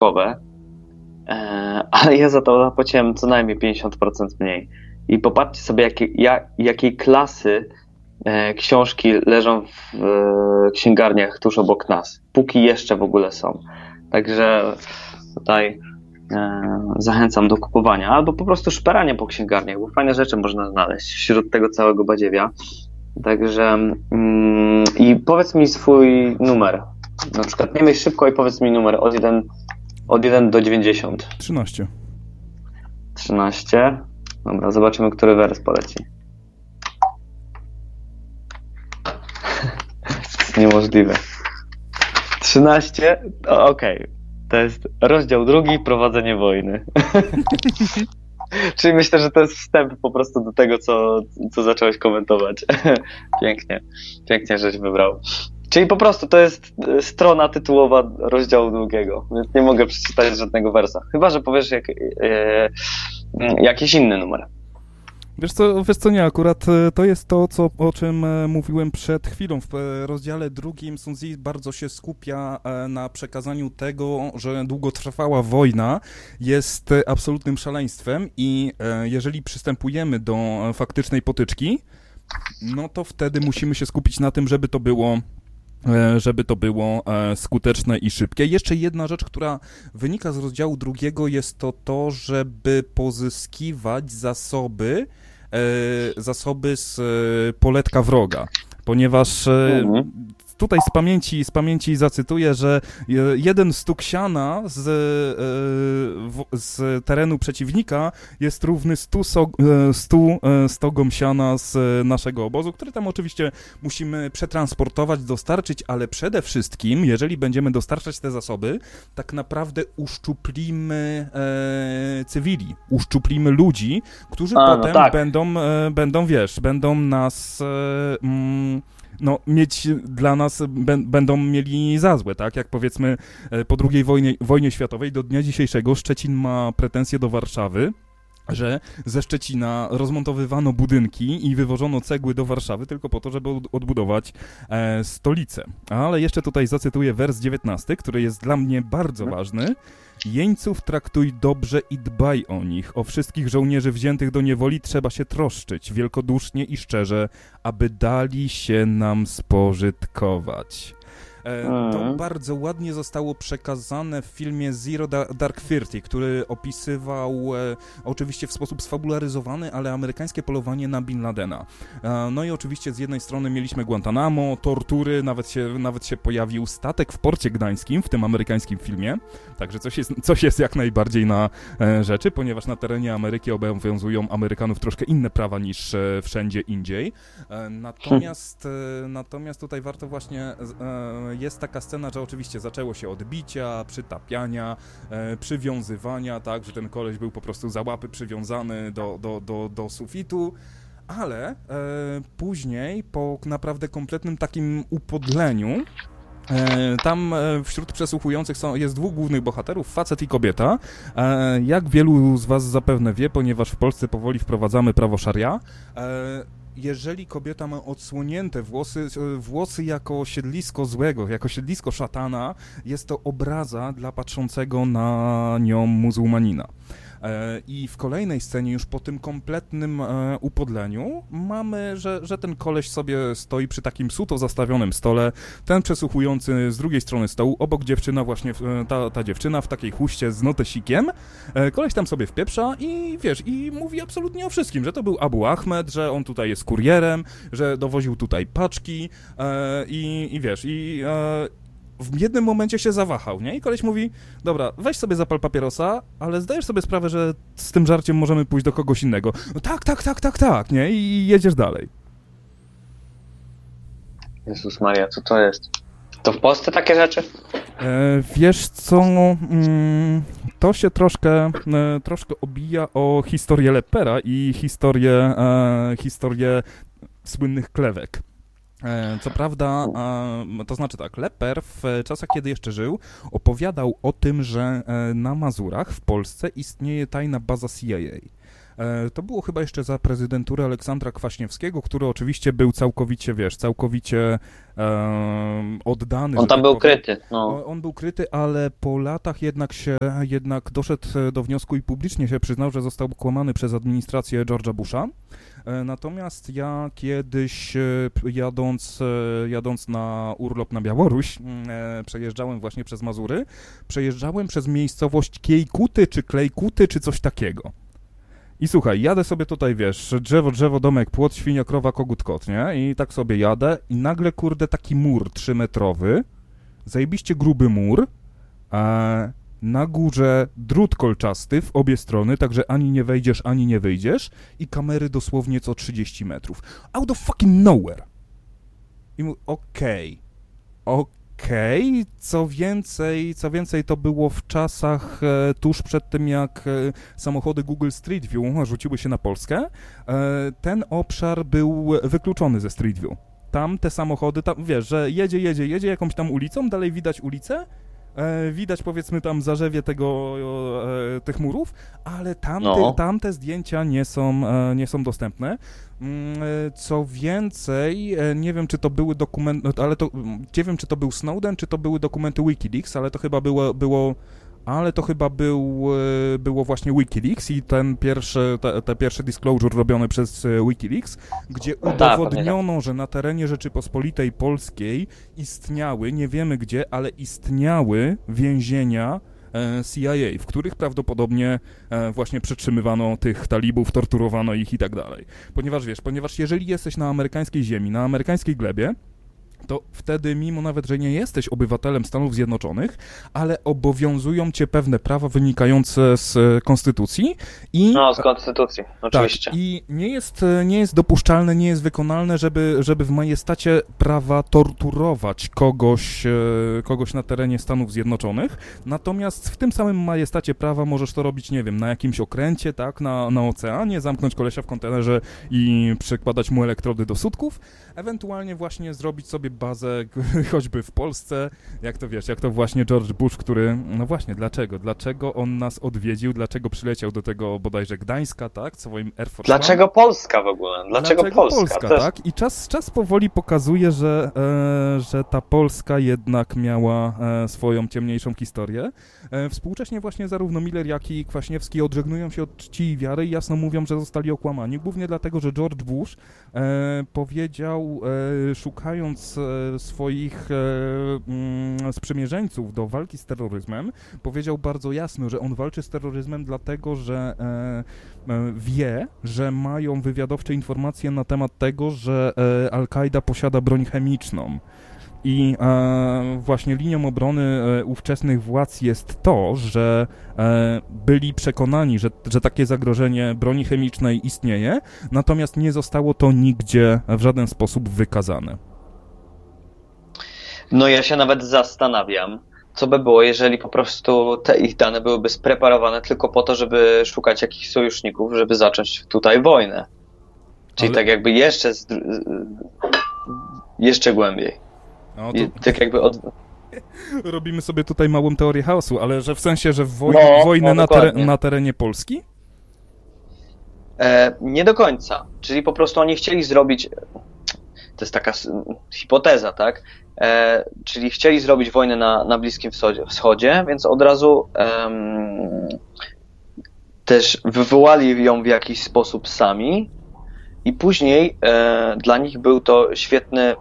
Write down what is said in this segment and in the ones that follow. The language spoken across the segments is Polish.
ale ja za to zapłaciłem co najmniej 50% mniej. I popatrzcie sobie, jakiej klasy książki leżą w księgarniach tuż obok nas, póki jeszcze w ogóle są. Także tutaj zachęcam do kupowania, albo po prostu szperania po księgarniach, bo fajne rzeczy można znaleźć wśród tego całego badziewia. Także i powiedz mi swój numer. Na przykład nie myśl szybko i powiedz mi numer od 1 do 90. 13. 13. Dobra, zobaczymy, który wers poleci. To jest niemożliwe. 13? Okej. To jest rozdział 2, prowadzenie wojny. Czyli myślę, że to jest wstęp po prostu do tego, co zacząłeś komentować. Pięknie. Pięknie, żeś wybrał. Czyli po prostu to jest strona tytułowa rozdziału 2, więc nie mogę przeczytać żadnego wersa. Chyba że powiesz jakiś inny numer. Wiesz co, nie, akurat to jest to, o czym mówiłem przed chwilą. W rozdziale 2 Sun Tzu bardzo się skupia na przekazaniu tego, że długotrwała wojna jest absolutnym szaleństwem i jeżeli przystępujemy do faktycznej potyczki, no to wtedy musimy się skupić na tym, żeby to było skuteczne i szybkie. Jeszcze jedna rzecz, która wynika z rozdziału 2, jest to, żeby pozyskiwać zasoby z poletka wroga, ponieważ tutaj z pamięci zacytuję, że jeden stuk siana z terenu przeciwnika jest równy 100 stogom siana z naszego obozu, który tam oczywiście musimy przetransportować, dostarczyć, ale przede wszystkim, jeżeli będziemy dostarczać te zasoby, tak naprawdę uszczuplimy cywili, uszczuplimy ludzi, którzy potem tak. będą nas... mieć dla nas, będą mieli za złe, tak? Jak powiedzmy po II wojnie światowej do dnia dzisiejszego Szczecin ma pretensje do Warszawy, że ze Szczecina rozmontowywano budynki i wywożono cegły do Warszawy tylko po to, żeby odbudować stolicę. Ale jeszcze tutaj zacytuję wers 19, który jest dla mnie bardzo ważny. Jeńców traktuj dobrze i dbaj o nich. O wszystkich żołnierzy wziętych do niewoli trzeba się troszczyć, wielkodusznie i szczerze, aby dali się nam spożytkować. To bardzo ładnie zostało przekazane w filmie Zero Dark Thirty, który opisywał oczywiście w sposób sfabularyzowany, ale amerykańskie polowanie na Bin Ladena. No i oczywiście z jednej strony mieliśmy Guantanamo, tortury, nawet się pojawił statek w porcie gdańskim w tym amerykańskim filmie, także coś jest jak najbardziej na rzeczy, ponieważ na terenie Ameryki obowiązują Amerykanów troszkę inne prawa niż wszędzie indziej. Natomiast tutaj warto właśnie jest taka scena, że oczywiście zaczęło się od bicia, przytapiania, przywiązywania, tak, że ten koleś był po prostu za łapy przywiązany do sufitu, ale później po naprawdę kompletnym takim upodleniu tam wśród przesłuchujących jest 2 głównych bohaterów, facet i kobieta. Jak wielu z was zapewne wie, ponieważ w Polsce powoli wprowadzamy prawo szaria, jeżeli kobieta ma odsłonięte włosy jako siedlisko złego, jako siedlisko szatana, jest to obraza dla patrzącego na nią muzułmanina. I w kolejnej scenie, już po tym kompletnym upodleniu, mamy, że ten koleś sobie stoi przy takim suto zastawionym stole, ten przesłuchujący z drugiej strony stołu, obok dziewczyna właśnie, ta dziewczyna w takiej chuście z notesikiem, koleś tam sobie wpieprza i wiesz, i mówi absolutnie o wszystkim, że to był Abu Ahmed, że on tutaj jest kurierem, że dowoził tutaj paczki i wiesz, w jednym momencie się zawahał, nie? I koleś mówi, dobra, weź sobie zapal papierosa, ale zdajesz sobie sprawę, że z tym żarciem możemy pójść do kogoś innego. No tak, nie? I jedziesz dalej. Jezus Maria, co to jest? To w Polsce takie rzeczy? Wiesz co, to się troszkę obija o historię Lepera i historię słynnych klewek. Co prawda, to znaczy tak, Leper w czasach, kiedy jeszcze żył, opowiadał o tym, że na Mazurach w Polsce istnieje tajna baza CIA. To było chyba jeszcze za prezydentury Aleksandra Kwaśniewskiego, który oczywiście był całkowicie, całkowicie oddany. On tam był kryty. No. On był kryty, ale po latach jednak doszedł do wniosku i publicznie się przyznał, że został kłamany przez administrację George'a Busha. Natomiast ja kiedyś jadąc na urlop na Białoruś, przejeżdżałem właśnie przez Mazury, przejeżdżałem przez miejscowość Kiejkuty, czy Klejkuty, czy coś takiego. I słuchaj, jadę sobie tutaj, wiesz, drzewo, domek, płot, świnia, krowa, kogut, kot, nie? I tak sobie jadę i nagle, kurde, taki mur 3-metrowy, zajebiście gruby mur, na górze drut kolczasty w obie strony, także ani nie wejdziesz, ani nie wyjdziesz i kamery dosłownie co 30 metrów. Out of fucking nowhere. I mówię, okej. Co więcej to było w czasach tuż przed tym, jak samochody Google Street View rzuciły się na Polskę. Ten obszar był wykluczony ze Street View. Tam te samochody, tam, wiesz, że jedzie jakąś tam ulicą, dalej widać ulicę, widać powiedzmy tam zarzewie tych murów, ale tamte zdjęcia nie są dostępne. Co więcej, nie wiem czy to były dokumenty, nie wiem czy to był Snowden, czy to były dokumenty Wikileaks, ale to chyba było właśnie Wikileaks i te pierwsze disclosure robione przez Wikileaks, gdzie udowodniono, że na terenie Rzeczypospolitej Polskiej istniały, nie wiemy gdzie, ale istniały więzienia CIA, w których prawdopodobnie właśnie przetrzymywano tych talibów, torturowano ich i tak dalej. Ponieważ jeżeli jesteś na amerykańskiej ziemi, na amerykańskiej glebie, to wtedy, mimo nawet, że nie jesteś obywatelem Stanów Zjednoczonych, ale obowiązują cię pewne prawa wynikające z konstytucji i... No, z konstytucji, oczywiście. Tak, i nie jest dopuszczalne, nie jest wykonalne, żeby w majestacie prawa torturować kogoś na terenie Stanów Zjednoczonych, natomiast w tym samym majestacie prawa możesz to robić, nie wiem, na jakimś okręcie, tak, na oceanie, zamknąć kolesia w kontenerze i przykładać mu elektrody do sutków, ewentualnie właśnie zrobić sobie bazę choćby w Polsce, jak to właśnie George Bush, który, no właśnie, dlaczego on nas odwiedził, dlaczego przyleciał do tego bodajże Gdańska, tak, swoim Air Force Dlaczego One? Polska w ogóle? Dlaczego Polska tak, i czas powoli pokazuje, że ta Polska jednak miała swoją ciemniejszą historię. Współcześnie właśnie zarówno Miller, jak i Kwaśniewski odżegnują się od czci i wiary i jasno mówią, że zostali okłamani, głównie dlatego, że George Bush powiedział, szukając swoich sprzymierzeńców do walki z terroryzmem, powiedział bardzo jasno, że on walczy z terroryzmem dlatego, że wie, że mają wywiadowcze informacje na temat tego, że Al-Kaida posiada broń chemiczną. I właśnie linią obrony ówczesnych władz jest to, że byli przekonani, że takie zagrożenie broni chemicznej istnieje, natomiast nie zostało to nigdzie w żaden sposób wykazane. No ja się nawet zastanawiam, co by było, jeżeli po prostu te ich dane byłyby spreparowane tylko po to, żeby szukać jakichś sojuszników, żeby zacząć tutaj wojnę. Czyli tak jakby jeszcze głębiej. No, tak jakby Robimy sobie tutaj małą teorię chaosu, ale że w sensie, że wojnę na terenie Polski? Nie do końca. Czyli po prostu oni chcieli zrobić, to jest taka hipoteza, tak? Czyli chcieli zrobić wojnę na Bliskim Wschodzie, więc od razu też wywołali ją w jakiś sposób sami i później dla nich był to świetny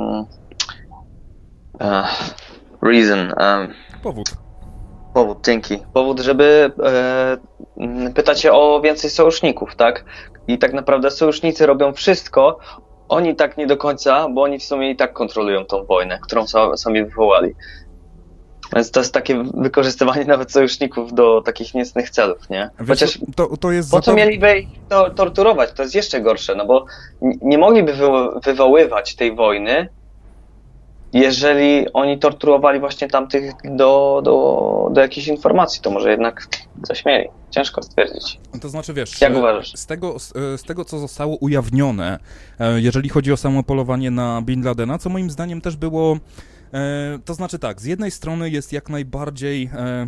Powód, dzięki. Powód, żeby pytać się o więcej sojuszników, tak? I tak naprawdę sojusznicy robią wszystko, oni tak nie do końca, bo oni w sumie i tak kontrolują tą wojnę, którą sami wywołali. Więc to jest takie wykorzystywanie nawet sojuszników do takich niecnych celów, nie? Chociaż to jest po co mieliby ich torturować? To jest jeszcze gorsze, no bo nie mogliby wywoływać tej wojny, jeżeli oni torturowali właśnie tamtych do jakichś informacji, to może jednak zaśmieli. Ciężko stwierdzić. To znaczy, wiesz, jak uważasz? Z tego, co zostało ujawnione, jeżeli chodzi o samo polowanie na Bin Ladena, co moim zdaniem też było, to znaczy tak, z jednej strony jest jak najbardziej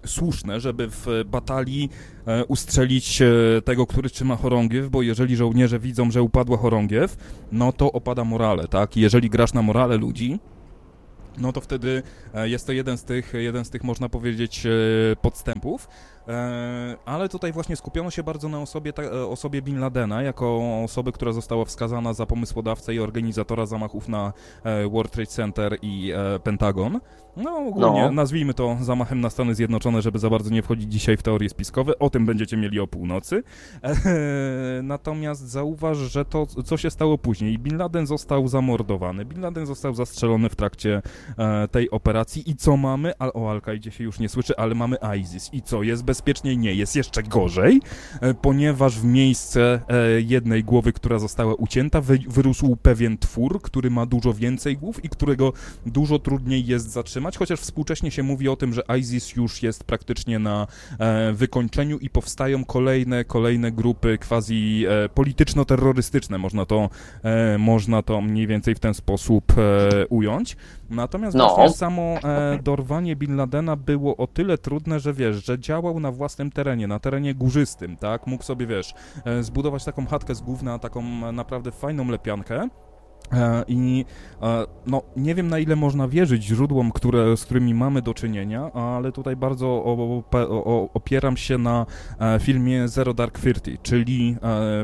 słuszne, żeby w batalii ustrzelić tego, który trzyma chorągiew, bo jeżeli żołnierze widzą, że upadła chorągiew, no to opada morale, tak? I jeżeli grasz na morale ludzi, no to wtedy jest to jeden z tych można powiedzieć, podstępów. Ale tutaj właśnie skupiono się bardzo na osobie Bin Ladena, jako osoby, która została wskazana za pomysłodawcę i organizatora zamachów na World Trade Center i Pentagon. No ogólnie nazwijmy to zamachem na Stany Zjednoczone, żeby za bardzo nie wchodzić dzisiaj w teorie spiskowe. O tym będziecie mieli o północy. Natomiast zauważ, że to, co się stało później. Bin Laden został zamordowany. Bin Laden został zastrzelony w trakcie tej operacji. I co mamy? O Al-Kaidzie się już nie słyszy, ale mamy ISIS. I co? Jest bezpieczniej? Nie. Jest jeszcze gorzej, ponieważ w miejsce jednej głowy, która została ucięta, wyrósł pewien twór, który ma dużo więcej głów i którego dużo trudniej jest zatrzymać, chociaż współcześnie się mówi o tym, że ISIS już jest praktycznie na wykończeniu i powstają kolejne grupy quasi polityczno-terrorystyczne, można to mniej więcej w ten sposób ująć. Natomiast właśnie samo dorwanie Bin Ladena było o tyle trudne, że wiesz, że działał na własnym terenie, na terenie górzystym, tak? Mógł sobie, wiesz, zbudować taką chatkę z gówna, taką naprawdę fajną lepiankę. I no, nie wiem, na ile można wierzyć źródłom, z którymi mamy do czynienia, ale tutaj bardzo opieram się na filmie Zero Dark Thirty, czyli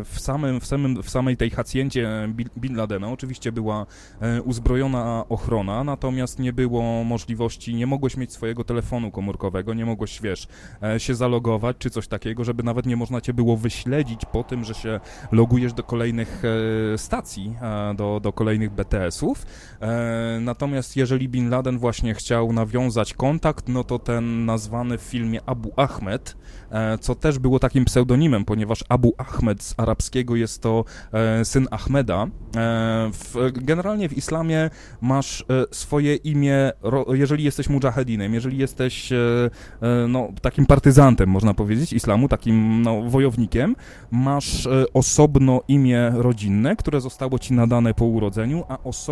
w samej tej hacjendzie Bin Ladena oczywiście była uzbrojona ochrona, natomiast nie było możliwości, nie mogłeś mieć swojego telefonu komórkowego, nie mogłeś, wiesz, się zalogować czy coś takiego, żeby nawet nie można cię było wyśledzić po tym, że się logujesz do kolejnych stacji, do kolejnych BTS-ów. Natomiast jeżeli Bin Laden właśnie chciał nawiązać kontakt, no to ten nazwany w filmie Abu Ahmed, co też było takim pseudonimem, ponieważ Abu Ahmed z arabskiego jest to syn Ahmeda. Generalnie w islamie masz swoje imię, jeżeli jesteś mudżahedinem, jeżeli jesteś no, takim partyzantem, można powiedzieć, islamu, takim no, wojownikiem, masz osobno imię rodzinne, które zostało ci nadane po urodzeniu,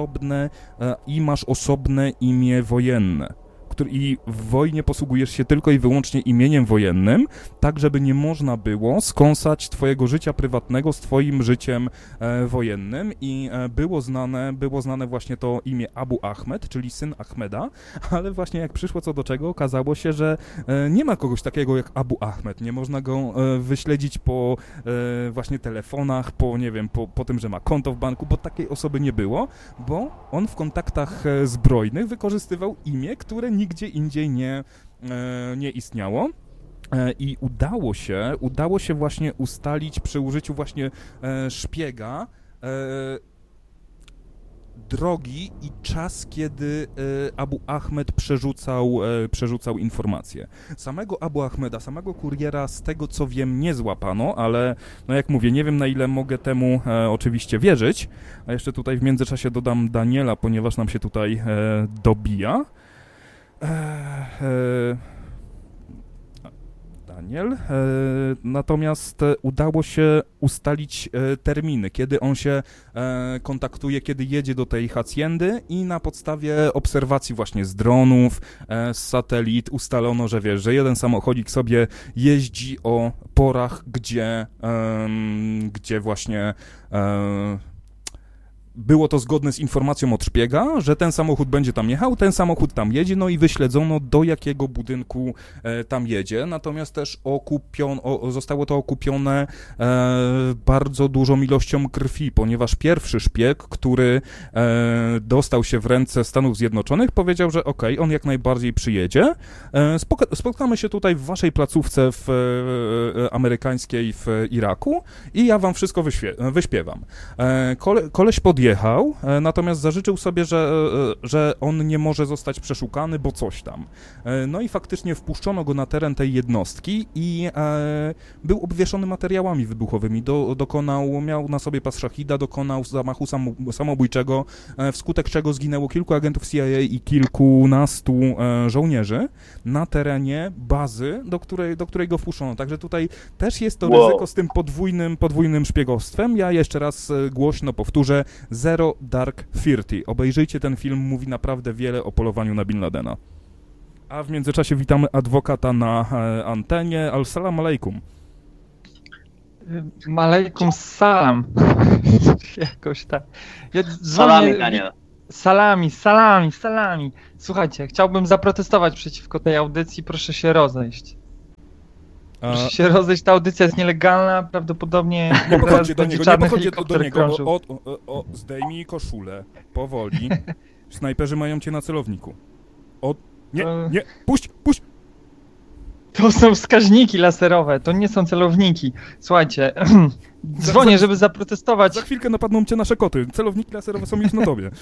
i masz osobne imię wojenne. I w wojnie posługujesz się tylko i wyłącznie imieniem wojennym, tak żeby nie można było skąsać twojego życia prywatnego z twoim życiem wojennym i było znane właśnie to imię Abu Ahmed, czyli syn Ahmeda, ale właśnie jak przyszło co do czego, okazało się, że nie ma kogoś takiego jak Abu Ahmed, nie można go wyśledzić po właśnie telefonach, nie wiem, po tym, że ma konto w banku, bo takiej osoby nie było, bo on w kontaktach zbrojnych wykorzystywał imię, które nigdzie indziej nie istniało. I udało się właśnie ustalić przy użyciu właśnie szpiega drogi i czas, kiedy Abu Ahmed przerzucał informacje. Samego Abu Ahmeda, samego kuriera, z tego co wiem, nie złapano, ale no jak mówię, nie wiem, na ile mogę temu oczywiście wierzyć. A jeszcze tutaj w międzyczasie dodam Daniela, ponieważ nam się tutaj dobija. Daniel. Natomiast udało się ustalić terminy, kiedy on się kontaktuje, kiedy jedzie do tej hacjendy i na podstawie obserwacji właśnie z dronów, z satelit ustalono, że wiesz, że jeden samochodzik sobie jeździ o porach, gdzie właśnie było to zgodne z informacją od szpiega, że ten samochód będzie tam jechał, ten samochód tam jedzie, no i wyśledzono, do jakiego budynku tam jedzie. Natomiast też zostało to okupione bardzo dużą ilością krwi, ponieważ pierwszy szpieg, który dostał się w ręce Stanów Zjednoczonych, powiedział, że okej, on jak najbardziej przyjedzie. Spotkamy się tutaj w waszej placówce amerykańskiej w Iraku i ja wam wszystko wyśpiewam. Koleś podjechał, natomiast zażyczył sobie, że on nie może zostać przeszukany, bo coś tam. No i faktycznie wpuszczono go na teren tej jednostki i był obwieszony materiałami wybuchowymi. Miał na sobie pas szachida, dokonał zamachu samobójczego, wskutek czego zginęło kilku agentów CIA i kilkunastu żołnierzy na terenie bazy, do której go wpuszczono. Także tutaj też jest to ryzyko z tym podwójnym szpiegostwem. Ja jeszcze raz głośno powtórzę, Zero Dark Thirty. Obejrzyjcie ten film, mówi naprawdę wiele o polowaniu na Bin Ladena. A w międzyczasie witamy adwokata na antenie. Al-salam alaikum. Malejkum salam. Jakoś tak. Ja Salami, Daniel. Salami. Słuchajcie, chciałbym zaprotestować przeciwko tej audycji. Proszę się rozejść. Proszę się rozejść, ta audycja jest nielegalna, prawdopodobnie Nie podchodźcie do będzie niego, czarny do helikopter niego. krążył. Zdejmij koszulę, powoli. Snajperzy mają cię na celowniku. Nie, puść! To są wskaźniki laserowe, to nie są celowniki. Słuchajcie, dzwonię, żeby zaprotestować. Za chwilkę napadną cię nasze koty. Celowniki laserowe są już na tobie.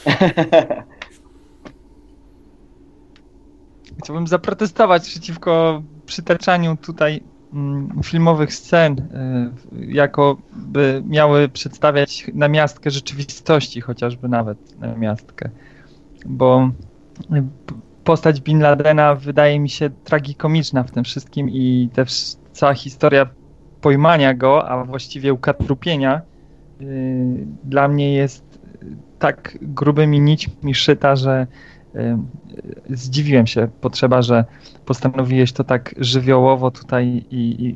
Chciałbym zaprotestować przeciwko przytaczaniu tutaj filmowych scen, jakoby miały przedstawiać namiastkę rzeczywistości, chociażby nawet namiastkę. Bo postać Bin Ladena wydaje mi się tragikomiczna w tym wszystkim i cała historia pojmania go, a właściwie ukatrupienia, dla mnie jest tak grubymi nićmi szyta, że zdziwiłem się. Potrzeba, że postanowiłeś to tak żywiołowo tutaj i